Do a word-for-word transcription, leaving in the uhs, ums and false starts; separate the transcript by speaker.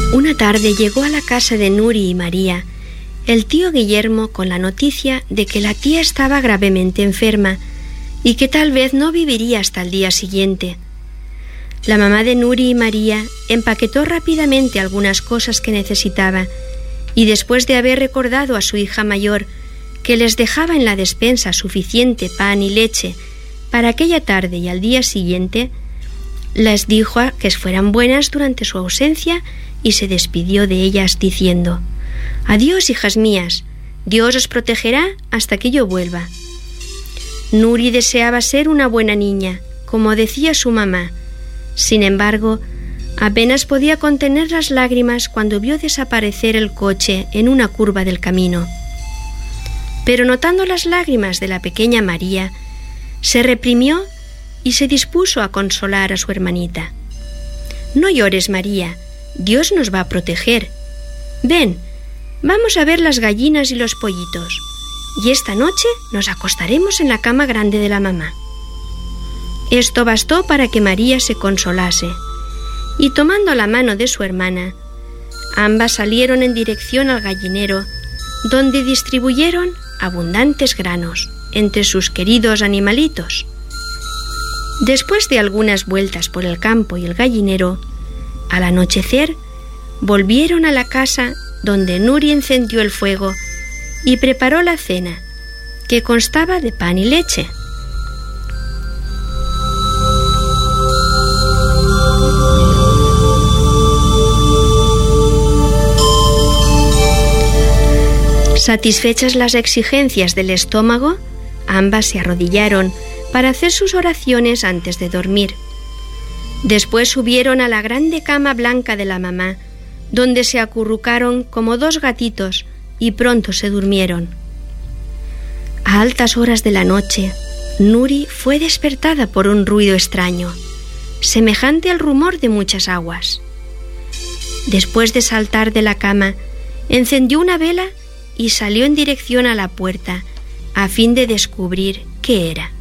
Speaker 1: Una tarde llegó a la casa de Nuri y María el tío Guillermo con la noticia de que la tía estaba gravemente enferma y que tal vez no viviría hasta el día siguiente. La mamá de Nuri y María empaquetó rápidamente algunas cosas que necesitaba y después de haber recordado a su hija mayor que les dejaba en la despensa suficiente pan y leche para aquella tarde y al día siguiente, les dijo que fueran buenas durante su ausencia y se despidió de ellas diciendo: «Adiós, hijas mías, Dios os protegerá hasta que yo vuelva». Nuri deseaba ser una buena niña, como decía su mamá. Sin embargo, apenas podía contener las lágrimas cuando vio desaparecer el coche en una curva del camino. Pero notando las lágrimas de la pequeña María, se reprimió y se dispuso a consolar a su hermanita. «No llores, María, Dios nos va a proteger. Ven, vamos a ver las gallinas y los pollitos, y esta noche nos acostaremos en la cama grande de la mamá». Esto bastó para que María se consolase, y tomando la mano de su hermana, ambas salieron en dirección al gallinero, donde distribuyeron abundantes granos entre sus queridos animalitos. Después de algunas vueltas por el campo y el gallinero, al anochecer volvieron a la casa donde Nuri encendió el fuego y preparó la cena, que constaba de pan y leche. Satisfechas las exigencias del estómago, ambas se arrodillaron para hacer sus oraciones antes de dormir. Después subieron a la grande cama blanca de la mamá, donde se acurrucaron como dos gatitos y pronto se durmieron. A altas horas de la noche, Nuri fue despertada por un ruido extraño, semejante al rumor de muchas aguas. Después de saltar de la cama, encendió una vela y salió en dirección a la puerta, a fin de descubrir qué era.